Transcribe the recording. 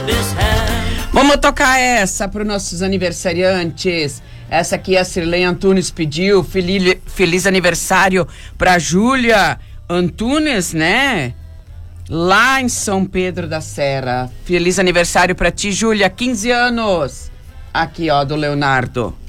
Vamos tocar essa para os nossos aniversariantes. Essa aqui a Sirlei Antunes pediu. Feliz aniversário para Júlia Antunes, né? Lá em São Pedro da Serra. Feliz aniversário para ti, Júlia, 15 anos. Aqui, ó, do Leonardo.